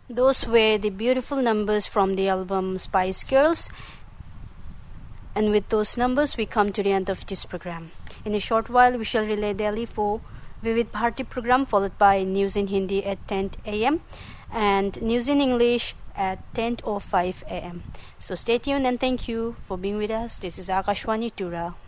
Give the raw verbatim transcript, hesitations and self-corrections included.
Those were the beautiful numbers from the album Spice Girls. And with those numbers, we come to the end of this program. In a short while, we shall relay Delhi for Vivid Bharati program, followed by News in Hindi at ten a m and News in English at ten oh five a m So stay tuned and thank you for being with us. This is Akashwani Tura.